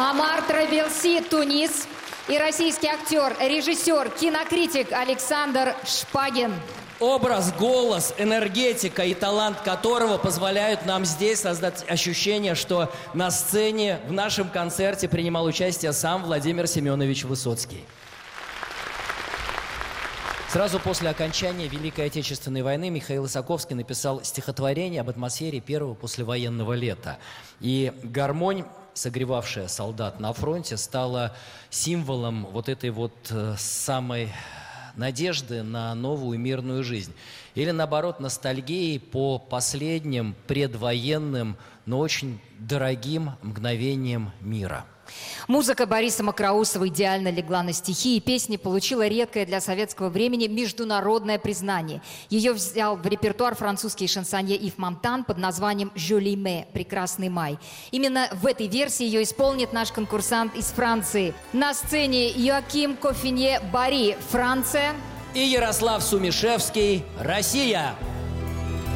Амар Трабелси, Тунис. И российский актер, режиссер, кинокритик Александр Шпагин. Образ, голос, энергетика и талант которого позволяют нам здесь создать ощущение, что на сцене в нашем концерте принимал участие сам Владимир Семенович Высоцкий. Сразу после окончания Великой Отечественной войны Михаил Исаковский написал стихотворение об атмосфере первого послевоенного лета. И гармонь, согревавшая солдат на фронте, стала символом вот этой вот самой надежды на новую мирную жизнь. Или, наоборот, ностальгии по последним предвоенным, но очень дорогим мгновениям мира. Музыка Бориса Мокроусова идеально легла на стихи, и песня получила редкое для советского времени международное признание. Ее взял в репертуар французский шансонье Ив Монтан под названием «Joli mai» – «Прекрасный май». Именно в этой версии ее исполнит наш конкурсант из Франции. На сцене Йоаким Кофинье-Бари, Франция. И Ярослав Сумишевский, Россия.